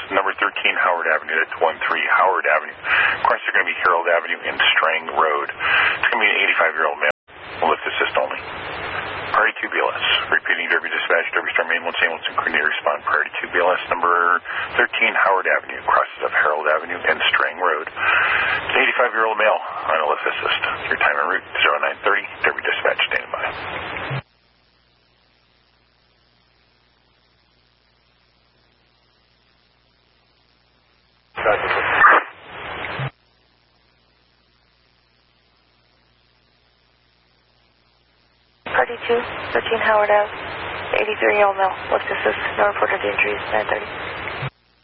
number 13 Howard Avenue. That's 13 Howard Avenue. Cross is going to be Harold Avenue and Strang Road. It's going to be an 85-year-old male. Lift assist only. Priority 2 BLS. Repeating Derby Dispatch, Derby Star Ambulance, Ambulance, and coordinator respond. Priority 2 BLS, number 13 Howard Avenue. Crosses of Harold Avenue and Strang Road. It's an 85-year-old male on a lift assist. Your time en route, 0930. Derby Dispatch, standing by. Party 2, 13 Howard Ave, 83-year-old male, lift assist, no reported injuries, 930.